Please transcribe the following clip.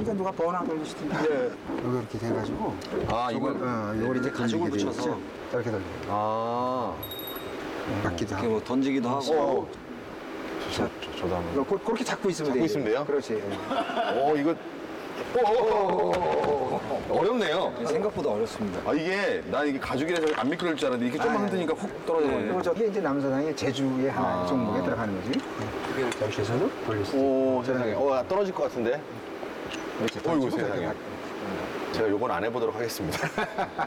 그러니까 누가 번화 걸리시던데. 네. 여기 이렇게 돼가지고. 아, 이걸 요걸 이제 가죽을 돌리게 돼 붙여서. 있죠. 이렇게 돌려. 아. 맞기도 이렇게 하고. 뭐 던지기도 하고. 저도 한번. 이거 그렇게 잡고 있으면 잡고 돼. 있으면 돼요? 그렇지. 이거. 어렵네요. 생각보다 어렵습니다. 아, 난 이게 가죽이라서 안 미끄러질 줄 알았는데, 이렇게 좀만 흔드니까 훅 떨어지네. 그리고 저게 이제 남서당의 제주의 하나의 종목에 들어가는 거지. 이렇게 해서도 돌릴 수 있고. 세상에. 떨어질 것 같은데? 이렇게 어이구, 던지고 세상에. 저렇게 제가 요건 안 해보도록 하겠습니다.